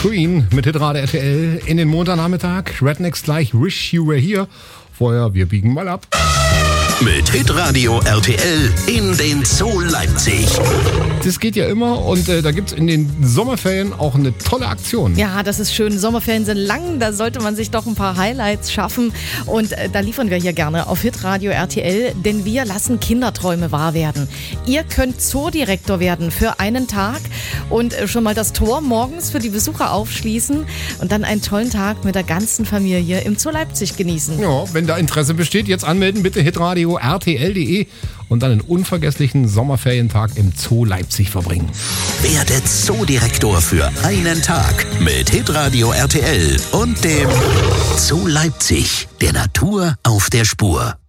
Queen mit Hitradio RTL in den Montagnachmittag. Rednecks gleich Wish You Were Here. Vorher, wir biegen mal ab. Mit Hitradio RTL in den Zoo Leipzig. Das geht ja immer und da gibt es in den Sommerferien auch eine tolle Aktion. Ja, das ist schön. Sommerferien sind lang, da sollte man sich doch ein paar Highlights schaffen. Und da liefern wir hier gerne auf Hitradio RTL, denn wir lassen Kinderträume wahr werden. Ihr könnt Zoodirektor werden für einen Tag und schon mal das Tor morgens für die Besucher aufschließen und dann einen tollen Tag mit der ganzen Familie im Zoo Leipzig genießen. Ja, wenn da Interesse besteht, jetzt anmelden bitte hitradio rtl.de und dann einen unvergesslichen Sommerferientag im Zoo Leipzig verbringen. Werde Zoodirektor für einen Tag mit Hitradio RTL und dem Zoo Leipzig, der Natur auf der Spur.